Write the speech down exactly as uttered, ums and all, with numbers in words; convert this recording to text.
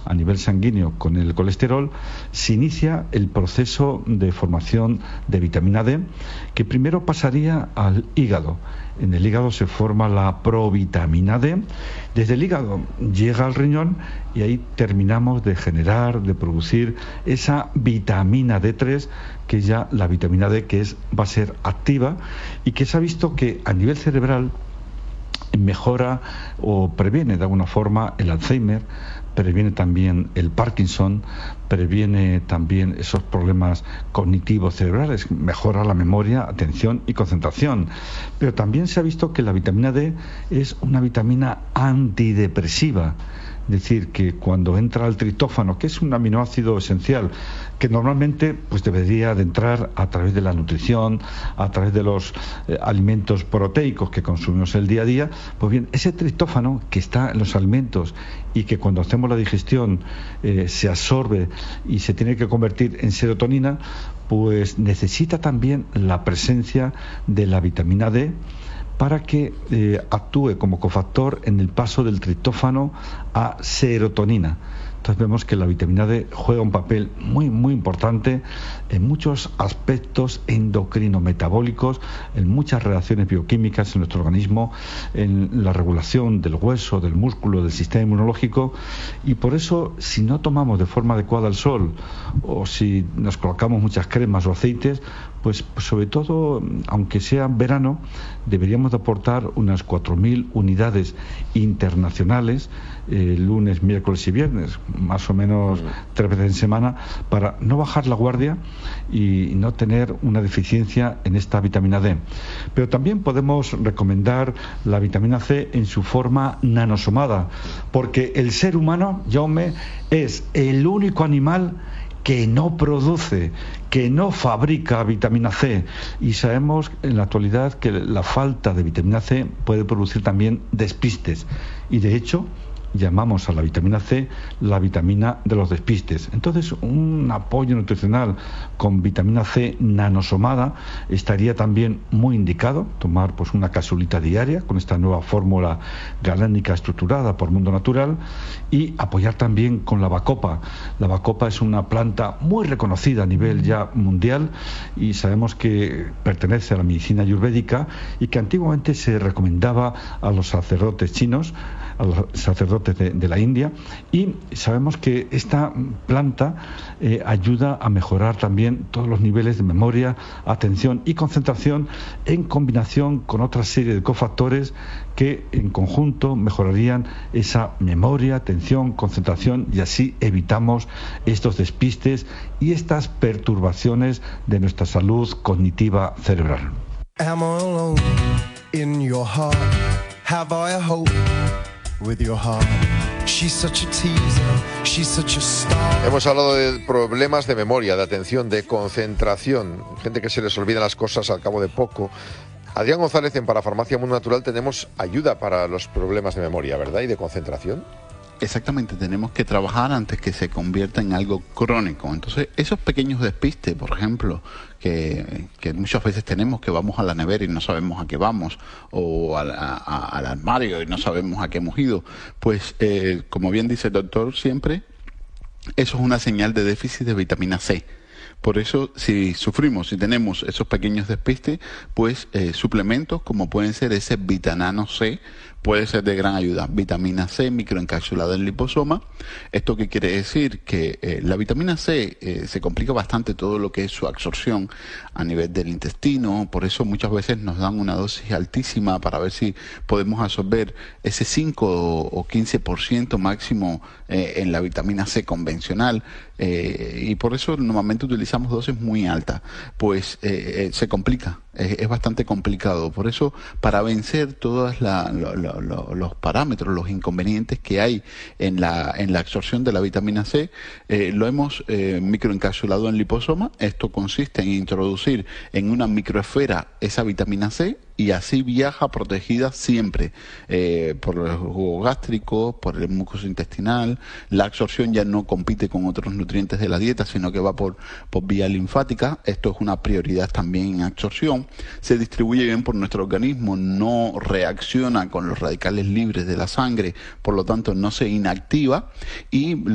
a nivel sanguíneo con el colesterol, se inicia el proceso de formación de vitamina D, que primero pasaría al hígado. En el hígado se forma la provitamina D, desde el hígado llega al riñón y ahí terminamos de generar, de producir esa vitamina D tres, que es ya la vitamina D que es, va a ser activa y que se ha visto que a nivel cerebral mejora o previene de alguna forma el Alzheimer, previene también el Parkinson, previene también esos problemas cognitivos cerebrales, mejora la memoria, atención y concentración. Pero también se ha visto que la vitamina D es una vitamina antidepresiva. Es decir, que cuando entra el triptófano, que es un aminoácido esencial, que normalmente pues debería de entrar a través de la nutrición, a través de los eh, alimentos proteicos que consumimos el día a día, pues bien, ese triptófano que está en los alimentos y que cuando hacemos la digestión eh, se absorbe y se tiene que convertir en serotonina, pues necesita también la presencia de la vitamina D para que eh, actúe como cofactor en el paso del triptófano a serotonina. Entonces vemos que la vitamina D juega un papel muy muy importante en muchos aspectos endocrino-metabólicos, en muchas reacciones bioquímicas en nuestro organismo, en la regulación del hueso, del músculo, del sistema inmunológico, y por eso si no tomamos de forma adecuada el sol o si nos colocamos muchas cremas o aceites, pues sobre todo, aunque sea verano, deberíamos de aportar unas cuatro mil unidades internacionales eh, lunes, miércoles y viernes, más o menos tres veces en semana, para no bajar la guardia y no tener una deficiencia en esta vitamina D. Pero también podemos recomendar la vitamina C en su forma nanosomada, porque el ser humano, Jaume, es el único animal que no produce, que no fabrica vitamina C, y sabemos en la actualidad que la falta de vitamina C puede producir también despistes, y de hecho llamamos a la vitamina C la vitamina de los despistes. Entonces, un apoyo nutricional con vitamina C nanosomada estaría también muy indicado, tomar pues una capsulita diaria con esta nueva fórmula galénica estructurada por Mundo Natural, y apoyar también con la bacopa. La bacopa es una planta muy reconocida a nivel ya mundial y sabemos que pertenece a la medicina ayurvédica y que antiguamente se recomendaba a los sacerdotes chinos, a los sacerdotes de, de la India, y sabemos que esta planta eh, ayuda a mejorar también todos los niveles de memoria, atención y concentración, en combinación con otra serie de cofactores que en conjunto mejorarían esa memoria, atención, concentración, y así evitamos estos despistes y estas perturbaciones de nuestra salud cognitiva cerebral. Am I alone in your heart? Have I a hope with your heart? She's such a teaser, she's such a star. Hemos hablado de problemas de memoria, de atención, de concentración, gente que se les olvidan las cosas al cabo de poco. Adrián González, en Parafarmacia Mundo Natural tenemos ayuda para los problemas de memoria, ¿verdad? Y de concentración. Exactamente, tenemos que trabajar antes que se convierta en algo crónico. Entonces, esos pequeños despistes, por ejemplo, que, que muchas veces tenemos, que vamos a la nevera y no sabemos a qué vamos, o al, a, a, al armario y no sabemos a qué hemos ido, pues, eh, como bien dice el doctor siempre, eso es una señal de déficit de vitamina C. Por eso, si sufrimos, si tenemos esos pequeños despistes, pues eh, suplementos como pueden ser ese Vitanano C, puede ser de gran ayuda. Vitamina C microencapsulada en liposoma. ¿Esto qué quiere decir? Que eh, la vitamina C eh, se complica bastante todo lo que es su absorción a nivel del intestino. Por eso muchas veces nos dan una dosis altísima para ver si podemos absorber ese cinco o quince por ciento máximo eh, en la vitamina C convencional. Eh, y por eso normalmente utilizamos dosis muy altas. Pues eh, eh, se complica. Es, es bastante complicado. Por eso, para vencer todos la, lo, lo, lo, los parámetros, los inconvenientes que hay en la, en la absorción de la vitamina C, eh, lo hemos eh, microencapsulado en liposoma. Esto consiste en introducir en una microesfera esa vitamina C, y así viaja protegida siempre eh, por el jugo gástrico, por el mucoso intestinal. La absorción ya no compite con otros nutrientes de la dieta, sino que va por, por vía linfática. Esto es una prioridad también en absorción. Se distribuye bien por nuestro organismo, no reacciona con los radicales libres de la sangre, por lo tanto no se inactiva, y